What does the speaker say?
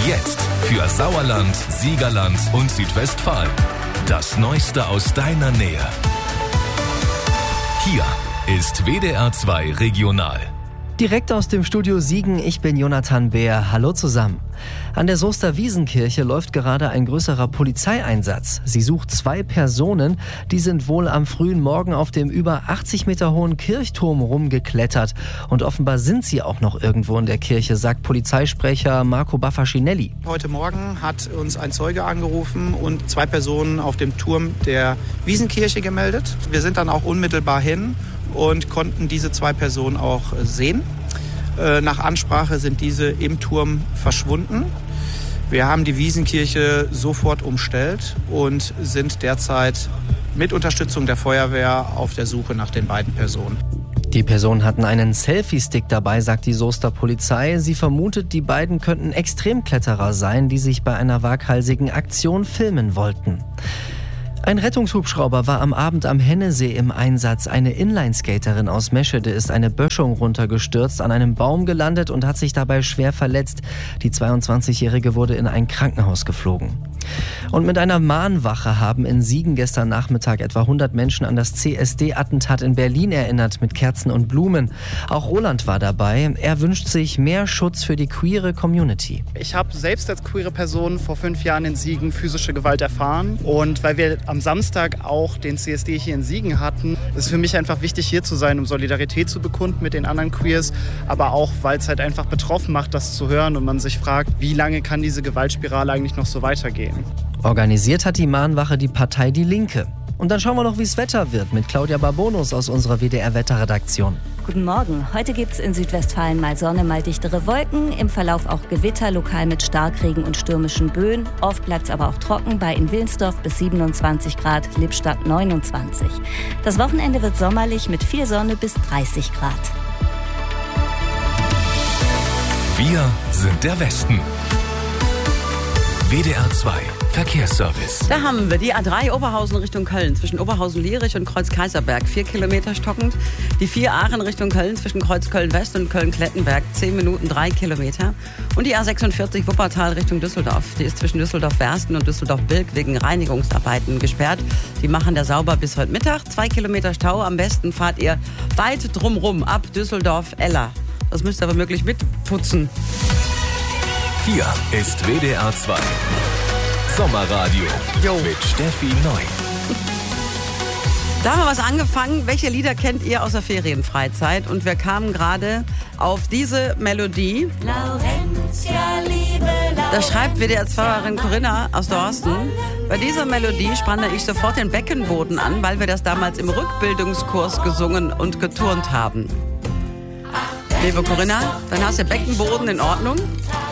Jetzt für Sauerland, Siegerland und Südwestfalen. Das Neueste aus deiner Nähe. Hier ist WDR 2 Regional. Direkt aus dem Studio Siegen, ich bin Jonathan Beer. Hallo zusammen. An der Soester Wiesenkirche läuft gerade ein größerer Polizeieinsatz. Sie sucht 2 Personen, die sind wohl am frühen Morgen auf dem über 80 Meter hohen Kirchturm rumgeklettert. Und offenbar sind sie auch noch irgendwo in der Kirche, sagt Polizeisprecher Marco Baffacinelli. Heute Morgen hat uns ein Zeuge angerufen und 2 Personen auf dem Turm der Wiesenkirche gemeldet. Wir sind dann auch unmittelbar hin und konnten diese 2 Personen auch sehen. Nach Ansprache sind diese im Turm verschwunden. Wir haben die Wiesenkirche sofort umstellt und sind derzeit mit Unterstützung der Feuerwehr auf der Suche nach den beiden Personen. Die Personen hatten einen Selfie-Stick dabei, sagt die Soester Polizei. Sie vermutet, die beiden könnten Extremkletterer sein, die sich bei einer waghalsigen Aktion filmen wollten. Ein Rettungshubschrauber war am Abend am Hennesee im Einsatz. Eine Inlineskaterin aus Meschede ist eine Böschung runtergestürzt, an einem Baum gelandet und hat sich dabei schwer verletzt. Die 22-Jährige wurde in ein Krankenhaus geflogen. Und mit einer Mahnwache haben in Siegen gestern Nachmittag etwa 100 Menschen an das CSD-Attentat in Berlin erinnert, mit Kerzen und Blumen. Auch Roland war dabei. Er wünscht sich mehr Schutz für die queere Community. Ich habe selbst als queere Person vor 5 Jahren in Siegen physische Gewalt erfahren. Und weil wir am Samstag auch den CSD hier in Siegen hatten, ist es für mich einfach wichtig, hier zu sein, um Solidarität zu bekunden mit den anderen Queers. Aber auch, weil es halt einfach betroffen macht, das zu hören und man sich fragt, wie lange kann diese Gewaltspirale eigentlich noch so weitergehen. Organisiert hat die Mahnwache die Partei Die Linke. Und dann schauen wir noch, wie es Wetter wird, mit Claudia Barbonus aus unserer WDR-Wetterredaktion. Guten Morgen. Heute gibt es in Südwestfalen mal Sonne, mal dichtere Wolken. Im Verlauf auch Gewitter, lokal mit Starkregen und stürmischen Böen. Oft bleibt es aber auch trocken, bei in Wilnsdorf bis 27 Grad, Lippstadt 29. Das Wochenende wird sommerlich mit viel Sonne bis 30 Grad. Wir sind der Westen. WDR 2 Verkehrsservice. Da haben wir die A3 Oberhausen Richtung Köln, zwischen Oberhausen-Lierich und Kreuz-Kaiserberg, 4 Kilometer stockend. Die 4 Aachen Richtung Köln, zwischen Kreuz-Köln-West und Köln-Klettenberg, 10 Minuten, 3 Kilometer. Und die A46 Wuppertal Richtung Düsseldorf. Die ist zwischen Düsseldorf-Wersten und Düsseldorf-Bilk wegen Reinigungsarbeiten gesperrt. Die machen der sauber bis heute Mittag. 2 Kilometer Stau. Am besten fahrt ihr weit drumrum ab Düsseldorf-Eller. Das müsst ihr aber möglich mitputzen. Hier ist WDR 2 Sommerradio mit Steffi Neu. Da haben wir was angefangen. Welche Lieder kennt ihr aus der Ferienfreizeit? Und wir kamen gerade auf diese Melodie. Laurentia, liebe Laurentia. Da schreibt WDR-2erin Corinna aus Dorsten. Bei dieser Melodie spannte ich sofort den Beckenboden an, weil wir das damals im Rückbildungskurs gesungen und geturnt haben. Liebe Corinna, dann hast du Beckenboden in Ordnung.